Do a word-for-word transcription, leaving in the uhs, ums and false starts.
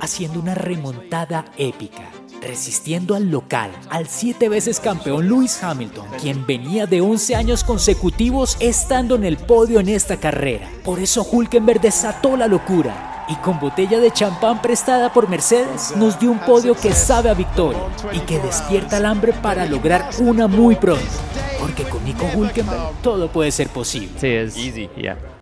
haciendo una remontada épica, resistiendo al local, al siete veces campeón Lewis Hamilton, quien venía de once años consecutivos estando en el podio en esta carrera. Por eso Hülkenberg desató la locura y con botella de champán prestada por Mercedes nos dio un podio que sabe a victoria y que despierta el hambre para lograr una muy pronto, porque con Nico Hülkenberg todo puede ser posible. Sí, es easy, yeah.